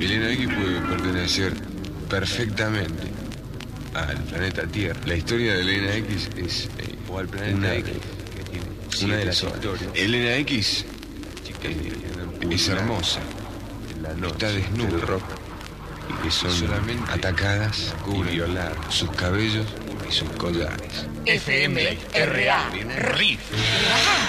Elena X puede pertenecer perfectamente al planeta Tierra. La historia de Elena X es O al planeta X, que tiene una de las soles. historias. Elena X es hermosa, La noche está desnuda del rock y que son solamente atacadas y violar sus cabellos y sus collares. FMRA Riff.